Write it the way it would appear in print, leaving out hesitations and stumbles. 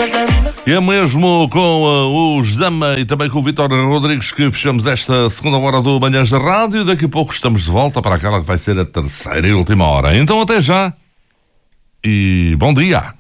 E é mesmo com os Dama e também com o Vítor Rodrigues que fechamos esta segunda hora do Manhãs da Rádio. Daqui a pouco estamos de volta para aquela que vai ser a terceira e última hora. Então até já e bom dia.